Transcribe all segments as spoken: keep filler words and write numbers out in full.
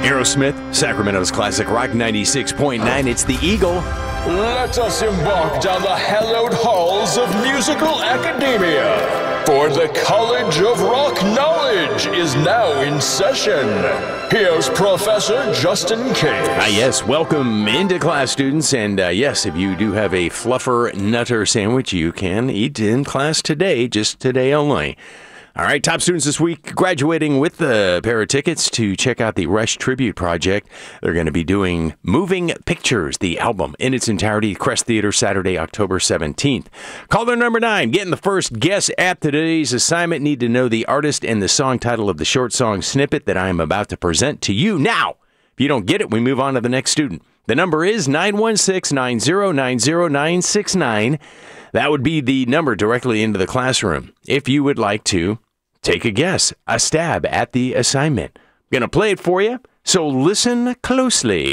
Aerosmith, Sacramento's classic rock ninety-six point nine. It's the Eagle. Let us embark down the hallowed halls of musical academia, for the College of Rock Knowledge is now in session. Here's Professor Justin Case. Ah, yes, welcome into class, students. And uh, yes, if you do have a fluffer nutter sandwich, you can eat in class today, just today only. All right, top students this week graduating with a pair of tickets to check out the Rush Tribute Project. They're going to be doing Moving Pictures, the album in its entirety, Crest Theater, Saturday, October seventeenth. Caller number nine, getting the first guess at today's assignment. Need to know the artist and the song title of the short song snippet that I am about to present to you now. If you don't get it, we move on to the next student. The number is nine one six, nine zero nine zero, nine six nine. That would be the number directly into the classroom. If you would like to take a guess, a stab at the assignment. I'm going to play it for you, so listen closely.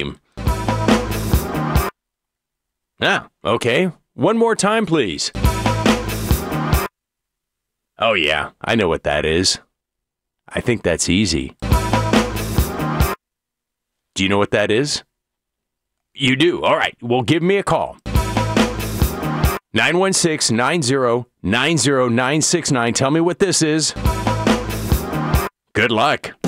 Ah, okay. One more time, please. Oh, yeah, I know what that is. I think that's easy. Do you know what that is? You do. All right. Well, give me a call. nine one six, nine zero nine zero, nine six nine. Tell me what this is. Good luck.